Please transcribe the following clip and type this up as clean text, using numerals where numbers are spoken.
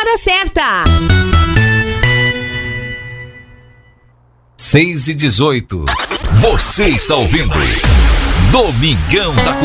hora certa. 6h18. Você está ouvindo Domingão da